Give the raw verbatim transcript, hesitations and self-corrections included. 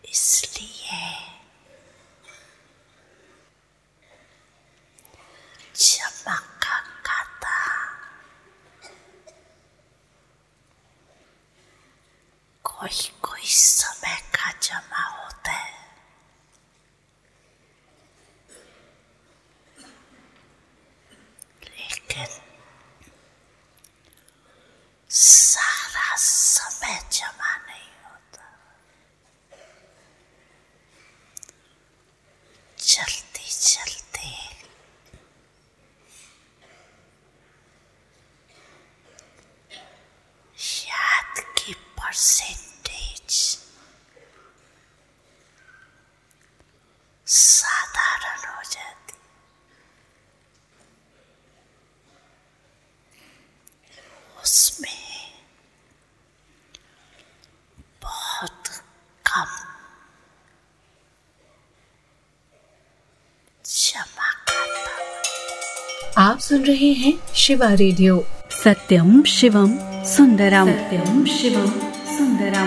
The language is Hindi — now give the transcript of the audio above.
इसलिए जमा का खाता कोई कोई समय का जमा होता है, लेकिन सारा समय जमा नहीं होता। जल्दी जल्दी याद की परसेंटेज साधारण हो जाती। उसमें बहुत कम जमा खाता। आप सुन रहे हैं शिवा रेडियो। सत्यम शिवम सुंदरम। सत्यम शिवम सुंदरम।